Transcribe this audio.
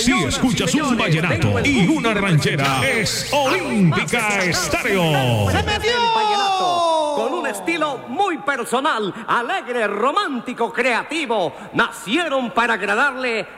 Si escuchas un vallenato y una ranchera, es Olímpica Estéreo. ¡Se metió! Con un estilo muy personal, alegre, romántico, creativo, nacieron para agradarle